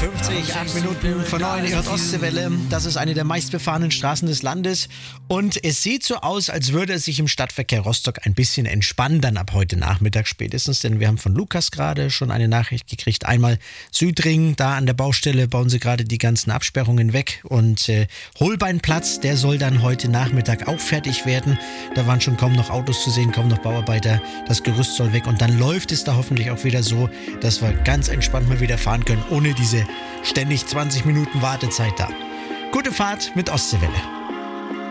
8 Minuten vor 9, ihr hört Ostseewelle. Das ist eine der meistbefahrenen Straßen des Landes. Und es sieht so aus, als würde es sich im Stadtverkehr Rostock ein bisschen entspannen, dann ab heute Nachmittag spätestens. Denn wir haben von Lukas gerade schon eine Nachricht gekriegt. Einmal Südring, da an der Baustelle bauen sie gerade die ganzen Absperrungen weg. Und Holbeinplatz, der soll dann heute Nachmittag auch fertig werden. Da waren schon kaum noch Autos zu sehen, kaum noch Bauarbeiter. Das Gerüst soll weg. Und dann läuft es da hoffentlich auch wieder so, dass wir ganz entspannt mal wieder fahren können, ohne diese ständig 20 Minuten Wartezeit da. Gute Fahrt mit Ostseewelle.